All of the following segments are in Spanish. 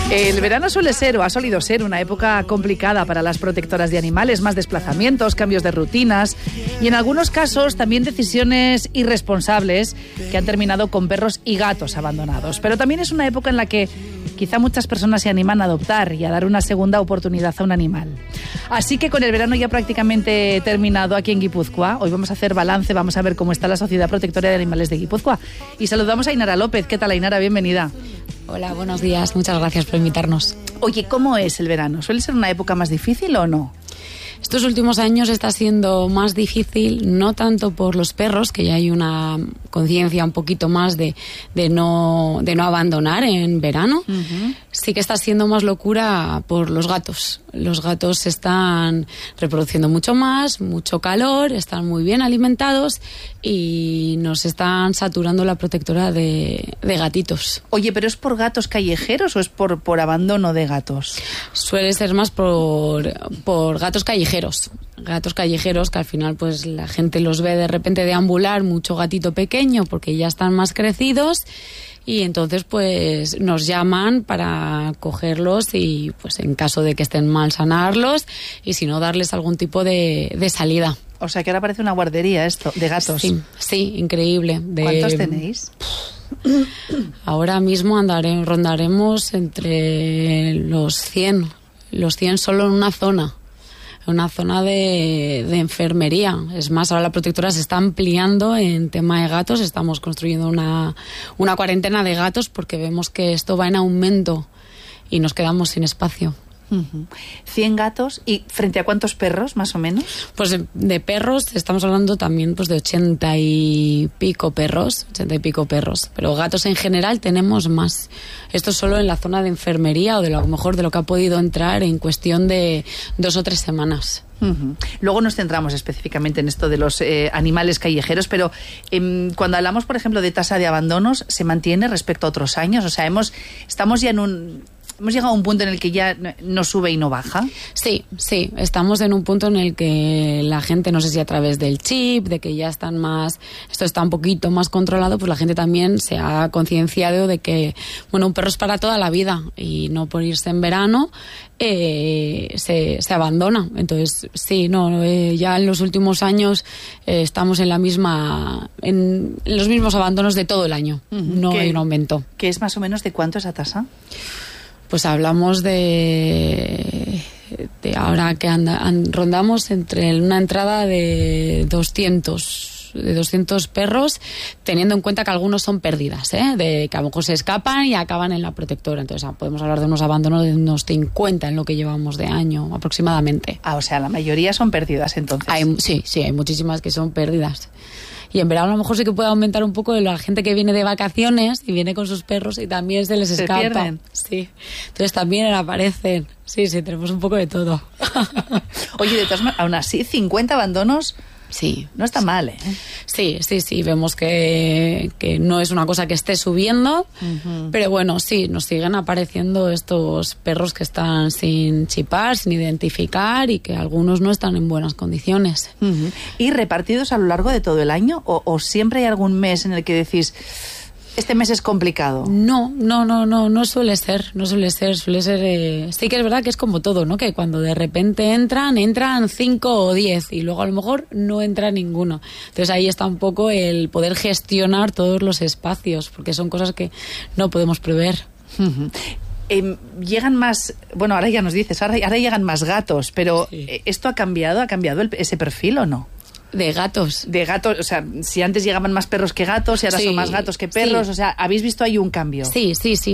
El verano suele ser o ha solido ser una época complicada para las protectoras de animales, más desplazamientos, cambios de rutinas y en algunos casos también decisiones irresponsables que han terminado con perros y gatos abandonados. Pero también es una época en la que quizá muchas personas se animan a adoptar y a dar una segunda oportunidad a un animal. Así que con el verano ya prácticamente terminado aquí en Guipúzcoa, hoy vamos a hacer balance, vamos a ver cómo está la Sociedad Protectora de Animales de Guipúzcoa. Y saludamos a Ainara López. ¿Qué tal, Ainara? Bienvenida. Hola, buenos días. Muchas gracias por invitarnos. Oye, ¿cómo es el verano? ¿Suele ser una época más difícil o no? Estos últimos años está siendo más difícil, no tanto por los perros, que ya hay una conciencia un poquito más de no abandonar en verano. Uh-huh. Sí que está siendo más locura por los gatos. Los gatos se están reproduciendo mucho más, mucho calor, están muy bien alimentados y nos están saturando la protectora de gatitos. Oye, ¿pero es por gatos callejeros o es por abandono de gatos? Suele ser más por gatos callejeros. Gatos callejeros que al final pues la gente los ve de repente deambular, mucho gatito pequeño porque ya están más crecidos. Y entonces pues nos llaman para cogerlos y pues en caso de que estén mal sanarlos y si no darles algún tipo de salida. O sea que ahora parece una guardería esto, de gatos. Sí, increíble. ¿Cuántos tenéis? Ahora mismo rondaremos entre los 100 solo en una zona de enfermería. Es más, ahora la protectora se está ampliando en tema de gatos. Estamos construyendo una cuarentena de gatos porque vemos que esto va en aumento y nos quedamos sin espacio. 100 gatos. ¿Y frente a cuántos perros, más o menos? Pues de perros estamos hablando también pues de 80 y pico perros. Pero gatos en general tenemos más. Esto solo en la zona de enfermería o a lo mejor de lo que ha podido entrar en cuestión de 2 o 3 semanas. Uh-huh. Luego nos centramos específicamente en esto de los animales callejeros, pero cuando hablamos, por ejemplo, de tasa de abandonos, ¿se mantiene respecto a otros años? O sea, estamos ya ¿hemos llegado a un punto en el que ya no sube y no baja? Sí, estamos en un punto en el que la gente, no sé si a través del chip, de que ya esto está un poquito más controlado, pues la gente también se ha concienciado de que, un perro es para toda la vida y no por irse en verano se abandona. Entonces, ya en los últimos años estamos en los mismos abandonos de todo el año. Uh-huh. No hay un aumento. ¿Qué es más o menos de cuánto esa tasa? Pues hablamos de ahora que rondamos entre una entrada de 200 perros, teniendo en cuenta que algunos son pérdidas, de que a lo mejor se escapan y acaban en la protectora. Entonces podemos hablar de unos abandonos de unos 50 en lo que llevamos de año aproximadamente. O sea, la mayoría son pérdidas entonces. Sí, hay muchísimas que son pérdidas. Y en verano a lo mejor sí que puede aumentar un poco de la gente que viene de vacaciones y viene con sus perros y también se les escapa. ¿Se pierden? Sí. Entonces también aparecen. Sí, tenemos un poco de todo. Oye, de todas maneras, aún así, 50 abandonos... Sí. No está mal, ¿eh? Sí. Vemos que no es una cosa que esté subiendo, uh-huh. Pero bueno, sí, nos siguen apareciendo estos perros que están sin chipar, sin identificar y que algunos no están en buenas condiciones. Uh-huh. ¿Y repartidos a lo largo de todo el año? ¿O siempre hay algún mes en el que decís... ¿Este mes es complicado? No suele ser. Suele ser, sí que es verdad que es como todo, ¿no? Que cuando de repente entran 5 o 10 y luego a lo mejor no entra ninguno. Entonces ahí está un poco el poder gestionar todos los espacios, porque son cosas que no podemos prever. Uh-huh. Llegan más, ahora ya nos dices, ahora llegan más gatos, pero sí. ¿Esto ha cambiado ese perfil o no? De gatos, o sea, si antes llegaban más perros que gatos y ahora son más gatos que perros, o sea, ¿habéis visto ahí un cambio? Sí,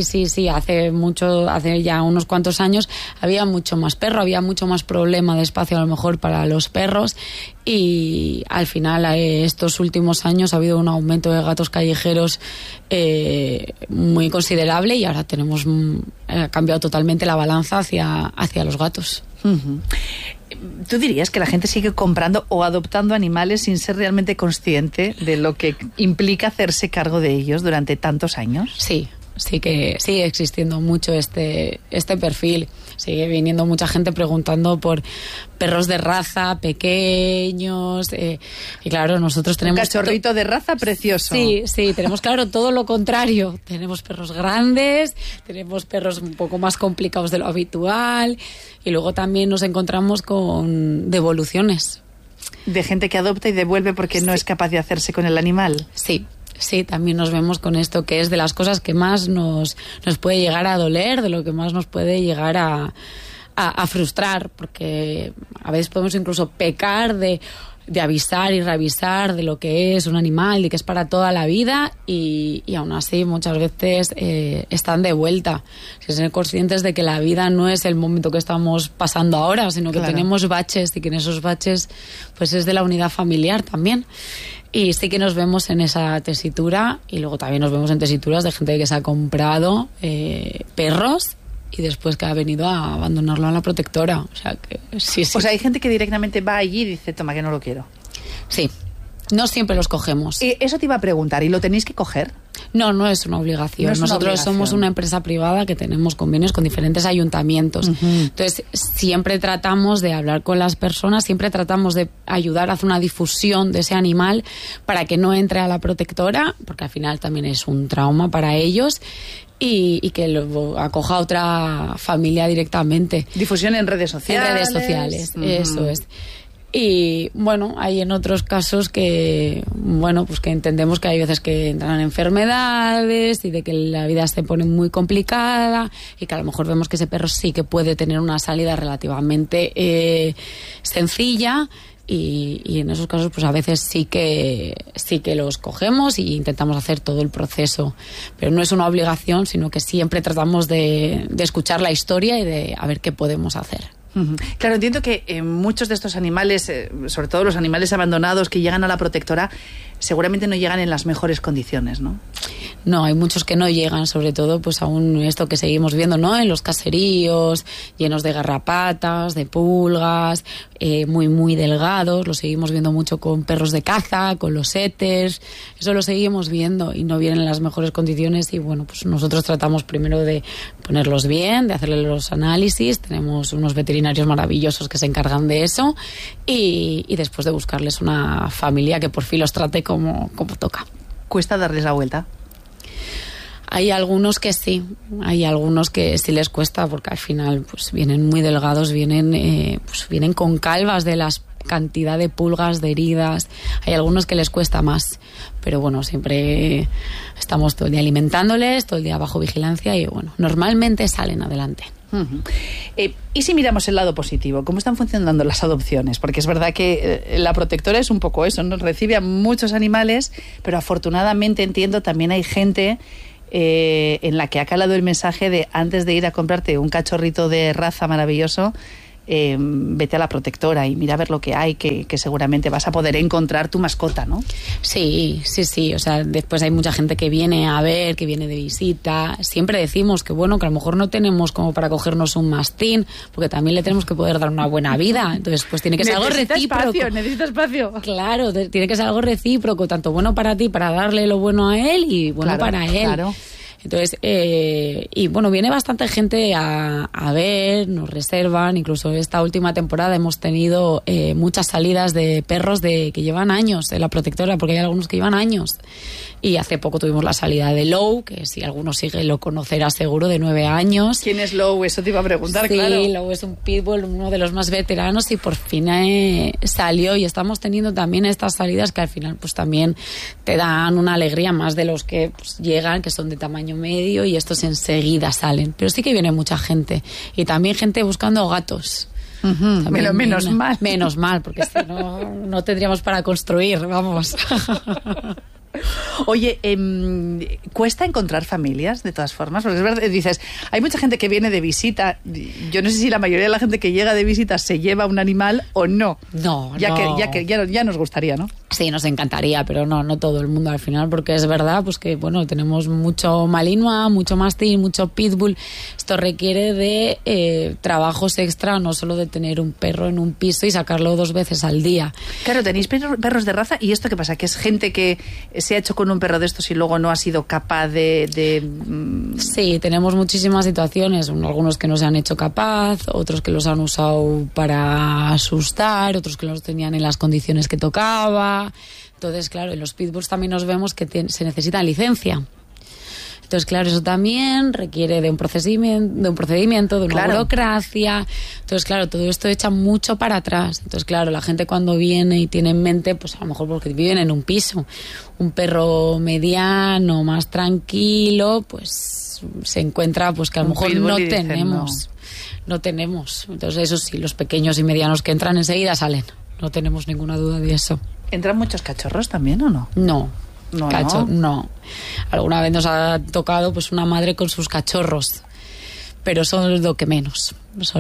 hace ya unos cuantos años había mucho más perro, había mucho más problema de espacio a lo mejor para los perros y al final estos últimos años ha habido un aumento de gatos callejeros muy considerable y ahora ha cambiado totalmente la balanza hacia los gatos. Uh-huh. ¿Tú dirías que la gente sigue comprando o adoptando animales sin ser realmente consciente de lo que implica hacerse cargo de ellos durante tantos años? Sí, sí que sigue existiendo mucho este perfil. Sigue viniendo mucha gente preguntando por perros de raza pequeños, y claro, nosotros tenemos... Un cachorrito de raza precioso. Sí, tenemos claro todo lo contrario. Tenemos perros grandes, tenemos perros un poco más complicados de lo habitual, y luego también nos encontramos con devoluciones. De gente que adopta y devuelve porque no es capaz de hacerse con el animal. Sí, también nos vemos con esto, que es de las cosas que más nos puede llegar a doler, de lo que más nos puede llegar a frustrar, porque a veces podemos incluso pecar de avisar y reavisar de lo que es un animal y que es para toda la vida, y aún así muchas veces están de vuelta. Ser conscientes de que la vida no es el momento que estamos pasando ahora, sino que tenemos baches, y que en esos baches pues es de la unidad familiar también. Y sí que nos vemos en esa tesitura, y luego también nos vemos en tesituras de gente que se ha comprado perros y después que ha venido a abandonarlo a la protectora. O sea, que sí. O sea, hay gente que directamente va allí y dice, toma, que no lo quiero. Sí, no siempre los cogemos. Eso te iba a preguntar, ¿y lo tenéis que coger? No es una obligación. Nosotros somos una empresa privada que tenemos convenios con diferentes ayuntamientos. Entonces, siempre tratamos de hablar con las personas, siempre tratamos de ayudar a hacer una difusión de ese animal para que no entre a la protectora, porque al final también es un trauma para ellos, y que lo acoja otra familia directamente. Difusión en redes sociales. En redes sociales, eso es. Y bueno, hay en otros casos que, bueno, pues que entendemos que hay veces que entran enfermedades y de que la vida se pone muy complicada, y que a lo mejor vemos que ese perro sí que puede tener una salida relativamente sencilla, y en esos casos pues a veces sí que los cogemos y intentamos hacer todo el proceso, pero no es una obligación, sino que siempre tratamos de escuchar la historia y de a ver qué podemos hacer. Claro, entiendo que muchos de estos animales, sobre todo los animales abandonados que llegan a la protectora, seguramente no llegan en las mejores condiciones, ¿no? No, hay muchos que no llegan, sobre todo pues aún esto que seguimos viendo, ¿no? En los caseríos, llenos de garrapatas, de pulgas, muy, muy delgados. Lo seguimos viendo mucho con perros de caza, con los setters. Eso lo seguimos viendo y no vienen en las mejores condiciones, y bueno, pues nosotros tratamos primero de ponerlos bien, de hacerles los análisis. Tenemos unos veterinarios maravillosos que se encargan de eso, y después de buscarles una familia que por fin los trate como toca. ¿Cuesta darles la vuelta? Hay algunos que sí les cuesta, porque al final pues vienen muy delgados, vienen con calvas de la cantidad de pulgas, de heridas. Hay algunos que les cuesta más, pero bueno, siempre estamos todo el día alimentándoles, todo el día bajo vigilancia, y bueno, normalmente salen adelante. Y si miramos el lado positivo, ¿cómo están funcionando las adopciones? Porque es verdad que la protectora es un poco eso, ¿no? Recibe a muchos animales, pero afortunadamente entiendo también hay gente en la que ha calado el mensaje de, antes de ir a comprarte un cachorrito de raza maravilloso, vete a la protectora y mira a ver lo que hay, que seguramente vas a poder encontrar tu mascota, ¿no? Sí, o sea, después hay mucha gente que viene a ver, que viene de visita. Siempre decimos que bueno, que a lo mejor no tenemos como para cogernos un mastín, porque también le tenemos que poder dar una buena vida, entonces pues tiene que ser algo recíproco. Necesita espacio. Claro, tiene que ser algo recíproco, tanto bueno para ti, para darle lo bueno a él, y bueno, claro, para él. Claro. Entonces, y bueno, viene bastante gente a ver, nos reservan. Incluso esta última temporada hemos tenido muchas salidas de perros que llevan años en la protectora, porque hay algunos que llevan años. Y hace poco tuvimos la salida de Lou, que si alguno sigue lo conocerá seguro, de 9 años. ¿Quién es Lou? Eso te iba a preguntar, sí, claro. Sí, Lou es un pitbull, uno de los más veteranos, y por fin salió. Y estamos teniendo también estas salidas que al final pues también te dan una alegría más de los que pues, llegan, que son de tamaño medio, y estos enseguida salen. Pero sí que viene mucha gente, y también gente buscando gatos. Menos mal. Menos mal, porque si no tendríamos para construir, vamos. Oye, ¿cuesta encontrar familias de todas formas? Porque es verdad, dices, hay mucha gente que viene de visita. Yo no sé si la mayoría de la gente que llega de visita se lleva un animal o no. No. Ya nos gustaría, ¿no? Sí, nos encantaría, pero no todo el mundo al final, porque es verdad pues que bueno, tenemos mucho Malinois, mucho Mastín, mucho Pitbull. Esto requiere de trabajos extra, no solo de tener un perro en un piso y sacarlo 2 veces al día. Claro, tenéis perros de raza, ¿y esto qué pasa? ¿Que es gente que se ha hecho con un perro de estos y luego no ha sido capaz de... Sí, tenemos muchísimas situaciones, algunos que no se han hecho capaz, otros que los han usado para asustar, otros que los tenían en las condiciones que tocaba. Entonces, claro, en los pitbulls también nos vemos que se necesita licencia. Entonces, claro, eso también requiere de un procedimiento, de una burocracia. Entonces, claro, todo esto echa mucho para atrás. Entonces, claro, la gente cuando viene y tiene en mente, pues a lo mejor porque viven en un piso, un perro mediano, más tranquilo, pues se encuentra pues que a lo mejor no tenemos. No tenemos. Entonces, eso sí, los pequeños y medianos que entran enseguida salen. No tenemos ninguna duda de eso. ¿Entran muchos cachorros también o no? No. No. Alguna vez nos ha tocado pues una madre con sus cachorros, pero son lo que menos.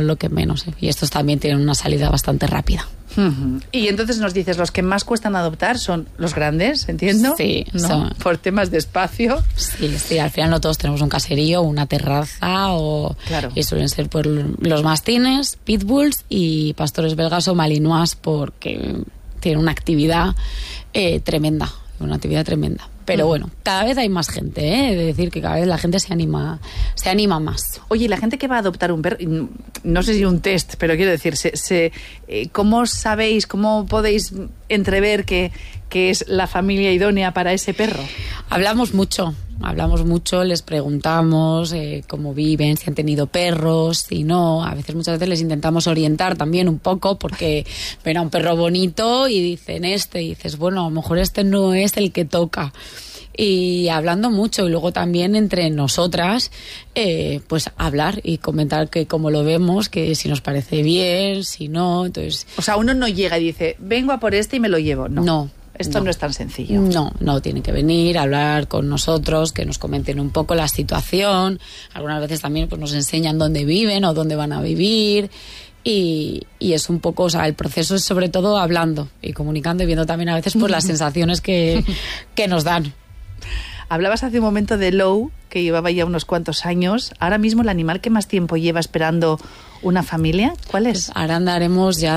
Y estos también tienen una salida bastante rápida. Uh-huh. Y entonces nos dices, los que más cuestan adoptar son los grandes, ¿entiendo? Sí, ¿no? Por temas de espacio. Sí, al final no todos tenemos un caserío, una terraza y suelen ser pues, los mastines, pitbulls y pastores belgas o malinois, porque tienen una actividad tremenda. Pero bueno, cada vez hay más gente, de decir que cada vez la gente se anima más. Oye, la gente que va a adoptar un perro, no sé si un test, pero quiero decir, ¿cómo sabéis, cómo podéis entrever que es la familia idónea para ese perro? Hablamos mucho, les preguntamos cómo viven, si han tenido perros, si no. A veces, muchas veces les intentamos orientar también un poco porque ven a un perro bonito y dicen y dices, bueno, a lo mejor este no es el que toca. Y hablando mucho, y luego también entre nosotras, pues hablar y comentar que cómo lo vemos, que si nos parece bien, si no, entonces... O sea, uno no llega y dice, vengo a por este y me lo llevo, no. Esto no es tan sencillo. No, tienen que venir a hablar con nosotros, que nos comenten un poco la situación. Algunas veces también pues nos enseñan dónde viven o dónde van a vivir. Y es un poco, o sea, el proceso es sobre todo hablando y comunicando y viendo también a veces pues las sensaciones que nos dan. Hablabas hace un momento de Lou, que llevaba ya unos cuantos años. Ahora mismo, el animal que más tiempo lleva esperando una familia, ¿cuál es? Pues ahora andaremos ya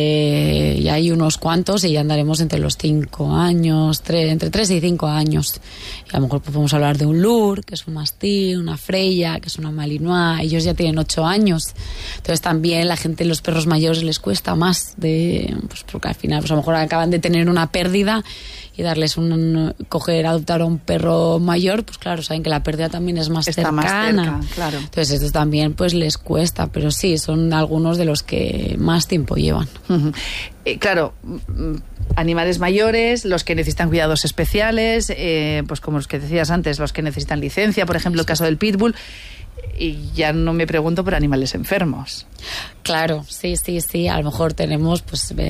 ya hay unos cuantos y ya andaremos entre los 5 años, entre 3 y 5 años. Y a lo mejor pues podemos hablar de un Lur, que es un mastín, una Freya, que es una malinois. Ellos ya tienen 8 años. Entonces también la gente, los perros mayores les cuesta más, pues porque al final pues a lo mejor acaban de tener una pérdida y darles adoptar a un perro mayor, pues claro, saben que la pérdida también es más cercana. Más cerca, claro. Entonces esto también pues les cuesta, pero sí, son algunos de los que más tiempo llevan. Uh-huh. Claro, animales mayores, los que necesitan cuidados especiales, pues como los que decías antes, los que necesitan licencia, por ejemplo, el caso del pitbull. Y ya no me pregunto por animales enfermos. Claro, sí. A lo mejor tenemos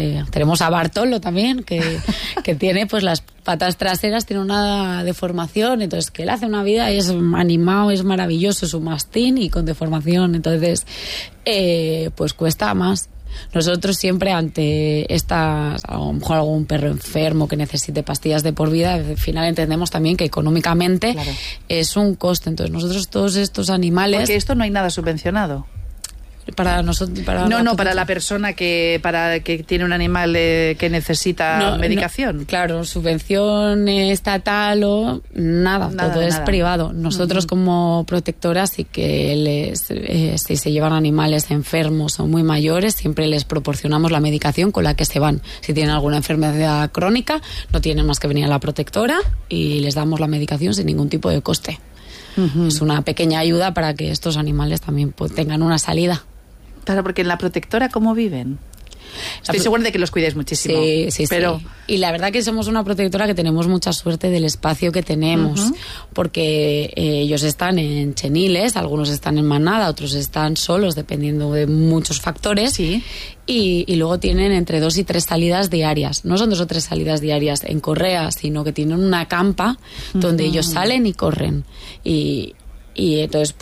a Bartolo también, que tiene pues las patas traseras, tiene una deformación, entonces que él hace una vida, es animado, es maravilloso, es un mastín y con deformación, entonces pues cuesta más. Nosotros siempre ante a lo mejor algún perro enfermo que necesite pastillas de por vida, al final entendemos también que económicamente es un coste. Entonces nosotros todos estos animales... Porque esto no hay nada subvencionado. Para nosotros, para la persona que tiene un animal que necesita medicación. Claro, subvención estatal o nada, todo es privado. Nosotros como protectoras sí que si se llevan animales enfermos o muy mayores, siempre les proporcionamos la medicación con la que se van. Si tienen alguna enfermedad crónica, no tienen más que venir a la protectora y les damos la medicación sin ningún tipo de coste. Uh-huh. Es una pequeña ayuda para que estos animales también tengan una salida. Claro, porque en la protectora, ¿cómo viven? Estoy segura de que los cuidáis muchísimo. Sí. Y la verdad que somos una protectora que tenemos mucha suerte del espacio que tenemos, porque ellos están en cheniles, algunos están en manada, otros están solos, dependiendo de muchos factores. Sí. Y luego tienen entre 2 y 3 salidas diarias. No son 2 o 3 salidas diarias en correa, sino que tienen una campa donde ellos salen y corren. Y entonces, pues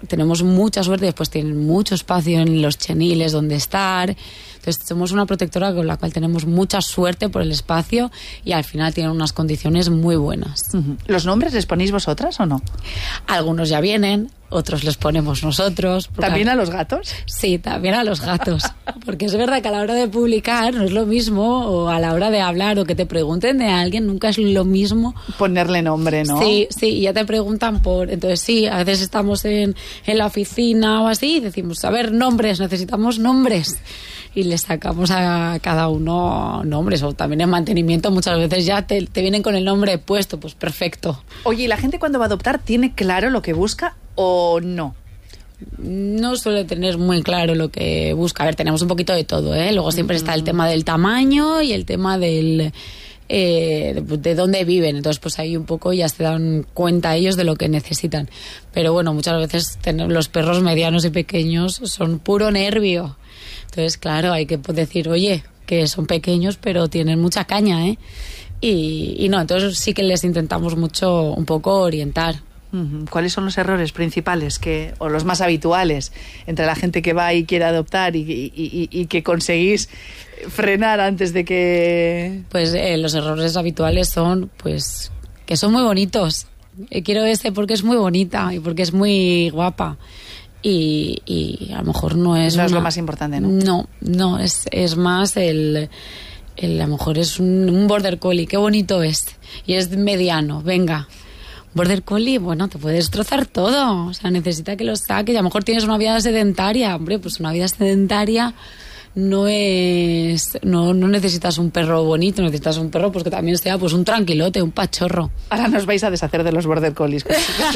tenemos mucha suerte, después tienen mucho espacio en los cheniles donde estar. Entonces somos una protectora con la cual tenemos mucha suerte por el espacio y al final tienen unas condiciones muy buenas. ¿Los nombres les ponéis vosotras o no? Algunos ya vienen, otros les ponemos nosotros. ¿También a los gatos? Sí, también a los gatos. Porque es verdad que a la hora de publicar no es lo mismo, o a la hora de hablar o que te pregunten de alguien, nunca es lo mismo. Ponerle nombre, ¿no? Sí, y ya te preguntan por... Entonces sí, a veces estamos en la oficina o así y decimos, a ver, nombres, necesitamos nombres. Y le sacamos a cada uno nombres, o también en mantenimiento muchas veces ya te vienen con el nombre puesto, pues perfecto. Oye, ¿y la gente cuando va a adoptar tiene claro lo que busca o no? No suele tener muy claro lo que busca. A ver, tenemos un poquito de todo, ¿eh? Luego siempre está el tema del tamaño y el tema del... de dónde viven, entonces pues ahí un poco ya se dan cuenta ellos de lo que necesitan, pero bueno, muchas veces los perros medianos y pequeños son puro nervio, entonces claro, hay que decir, oye, que son pequeños pero tienen mucha caña, y no, entonces sí que les intentamos mucho un poco orientar. ¿Cuáles son los errores principales o los más habituales entre la gente que va y quiere adoptar y que conseguís frenar antes de que...? Pues los errores habituales son pues que son muy bonitos. Quiero porque es muy bonita y porque es muy guapa. Y a lo mejor no es... No es lo más importante, ¿no? No, es más a lo mejor es un border collie, qué bonito es. Y es mediano, venga. Border Collie, bueno, te puede destrozar todo. O sea, necesita que lo saques. Y a lo mejor tienes una vida sedentaria. Hombre, pues una vida sedentaria no necesitas un perro bonito, necesitas un perro pues que también sea pues un tranquilote, un pachorro. Ahora nos vais a deshacer de los Border Collies.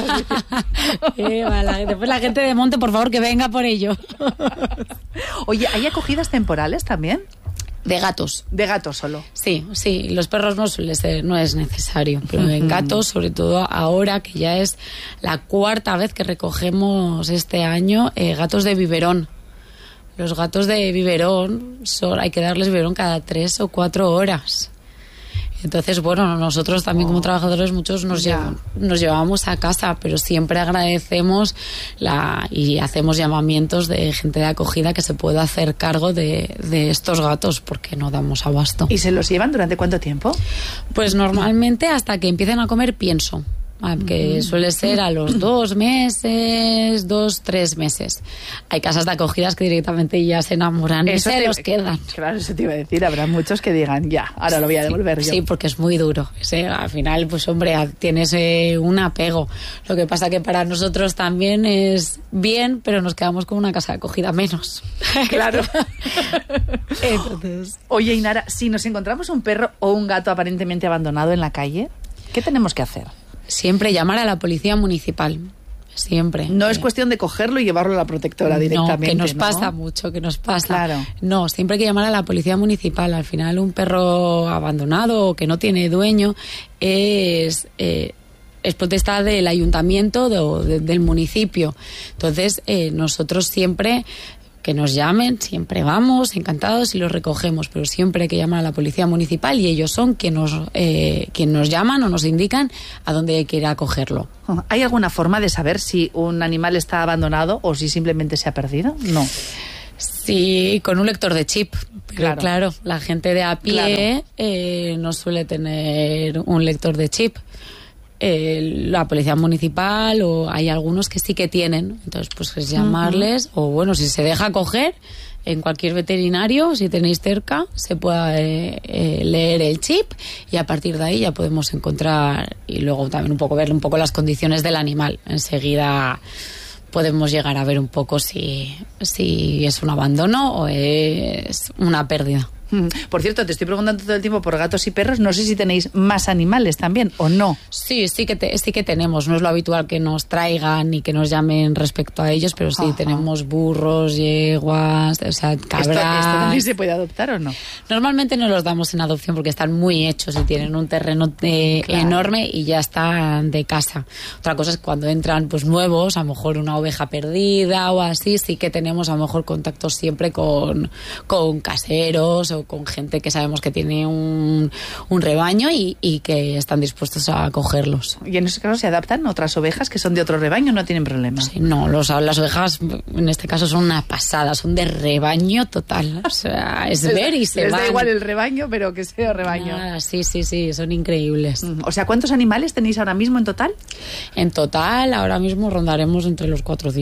Después la gente de monte, por favor, que venga por ello. Oye, ¿hay acogidas temporales también? De gatos. De gatos solo. Sí, los perros no es necesario, pero en gatos, sobre todo ahora que ya es la 4ª vez que recogemos este año gatos de biberón. Los gatos de biberón hay que darles biberón cada 3 o 4 horas. Entonces, bueno, nosotros también como trabajadores muchos nos llevamos a casa, pero siempre agradecemos y hacemos llamamientos de gente de acogida que se pueda hacer cargo de estos gatos porque no damos abasto. ¿Y se los llevan durante cuánto tiempo? Pues normalmente hasta que empiecen a comer pienso. Que suele ser a los 2 meses, 2-3 meses. Hay casas de acogidas que directamente ya se enamoran y se los quedan. Claro, eso te iba a decir. Habrá muchos que digan, ya, ahora lo voy a devolver yo. Sí, porque es muy duro. Al final, pues hombre, tienes un apego. Lo que pasa que para nosotros también es bien, pero nos quedamos con una casa de acogida menos. Claro. Entonces... Oye, Inara, si nos encontramos un perro o un gato aparentemente abandonado en la calle, ¿qué tenemos que hacer? Siempre llamar a la policía municipal. Siempre. No es cuestión de cogerlo y llevarlo a la protectora directamente. No, que nos pasa mucho, que nos pasa. Claro. No, siempre hay que llamar a la policía municipal. Al final un perro abandonado o que no tiene dueño es potestad del ayuntamiento del municipio. Entonces, nosotros siempre... que nos llamen, siempre vamos, encantados, y los recogemos, pero siempre hay que llamar a la policía municipal y ellos son quien nos llaman o nos indican a dónde hay que ir a cogerlo. ¿Hay alguna forma de saber si un animal está abandonado o si simplemente se ha perdido? No. Sí, con un lector de chip. Pero claro, la gente de a pie no suele tener un lector de chip. La policía municipal o hay algunos que sí que tienen, entonces pues es llamarles o bueno, si se deja coger en cualquier veterinario, si tenéis cerca, se puede leer el chip y a partir de ahí ya podemos encontrar y luego también un poco ver un poco las condiciones del animal. Enseguida podemos llegar a ver un poco si es un abandono o es una pérdida. Por cierto, te estoy preguntando todo el tiempo por gatos y perros. No sé si tenéis más animales también o no. Sí que tenemos. No es lo habitual que nos traigan ni que nos llamen respecto a ellos, pero sí tenemos burros, yeguas, o sea, cabras. ¿Esto también se puede adoptar o no? Normalmente no los damos en adopción porque están muy hechos y tienen un terreno enorme y ya están de casa. Otra cosa es cuando entran pues nuevos, a lo mejor una oveja perdida o así, sí que tenemos a lo mejor contactos siempre con caseros eso con gente que sabemos que tiene un rebaño y que están dispuestos a acogerlos. ¿Y en ese caso se adaptan otras ovejas que son de otro rebaño? No tienen problema. Sí, no, las ovejas en este caso son una pasada, son de rebaño total. O sea, es ver y se van. Les da igual el rebaño, pero que sea rebaño. Nada, sí, son increíbles. O sea, ¿cuántos animales tenéis ahora mismo en total? En total, ahora mismo rondaremos entre los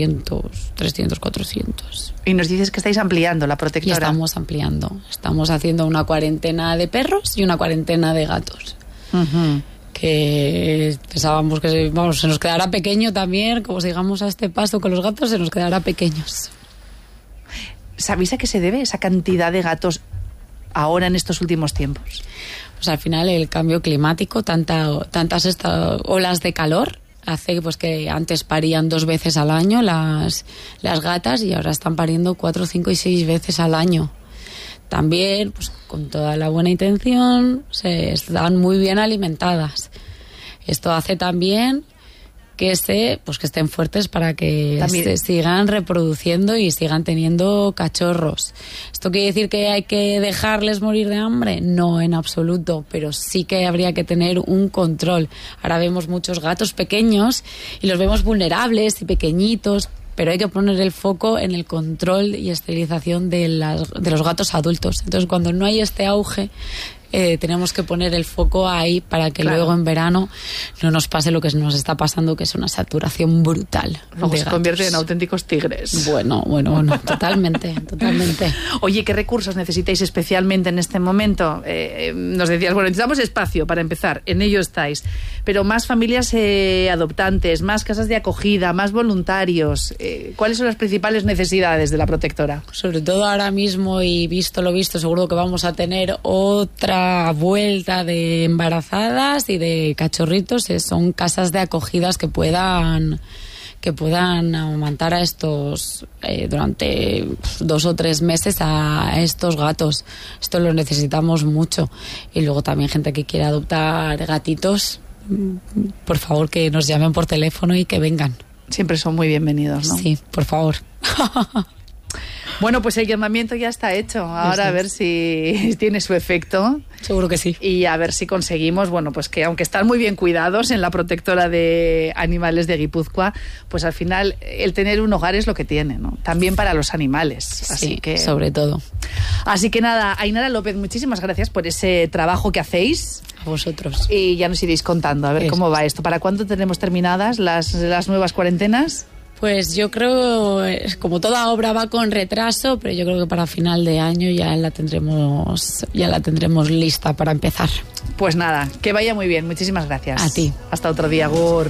300, 400. Y nos dices que estáis ampliando la protectora. Y estamos ampliando. Estamos haciendo una cuarentena de perros y una cuarentena de gatos. Uh-huh. Que pensábamos que se nos quedará pequeño también, como sigamos a este paso con los gatos, se nos quedará pequeños. ¿Sabéis a qué se debe esa cantidad de gatos ahora en estos últimos tiempos? Pues al final el cambio climático, tantas estas olas de calor, hace pues que antes parían 2 veces al año las gatas y ahora están pariendo 4, 5 y 6 veces al año. También, pues con toda la buena intención, se están muy bien alimentadas. Esto hace también que estén fuertes para que se sigan reproduciendo y sigan teniendo cachorros. ¿Esto quiere decir que hay que dejarles morir de hambre? No, en absoluto, pero sí que habría que tener un control. Ahora vemos muchos gatos pequeños y los vemos vulnerables y pequeñitos, pero hay que poner el foco en el control y esterilización de los gatos adultos. Entonces, cuando no hay este auge, tenemos que poner el foco ahí para que luego en verano no nos pase lo que nos está pasando, que es una saturación brutal. Luego se convierten en auténticos tigres. Bueno, totalmente. Oye, ¿qué recursos necesitáis especialmente en este momento? Nos decías, necesitamos espacio para empezar, en ello estáis, pero más familias adoptantes, más casas de acogida, más voluntarios. ¿Cuáles son las principales necesidades de la protectora? Sobre todo ahora mismo, y visto lo visto, seguro que vamos a tener otra vuelta de embarazadas y de cachorritos. Son casas de acogidas que puedan amamantar a estos durante 2 o 3 meses a estos gatos. Esto lo necesitamos mucho. Y luego también gente que quiera adoptar gatitos, por favor que nos llamen por teléfono y que vengan. Siempre son muy bienvenidos, ¿no? Sí, por favor. Bueno, pues el llamamiento ya está hecho. Ahora a ver si tiene su efecto. Seguro que sí. Y a ver si conseguimos, pues que aunque están muy bien cuidados en la protectora de animales de Guipúzcoa, pues al final el tener un hogar es lo que tiene, ¿no? También para los animales. Así que sobre todo. Así que nada, Ainara López, muchísimas gracias por ese trabajo que hacéis. A vosotros. Y ya nos iréis contando a ver cómo va esto. ¿Para cuándo tenemos terminadas las nuevas cuarentenas? Pues yo creo, como toda obra va con retraso, pero yo creo que para final de año ya la tendremos lista para empezar. Pues nada, que vaya muy bien. Muchísimas gracias. A ti. Hasta otro día, Gur.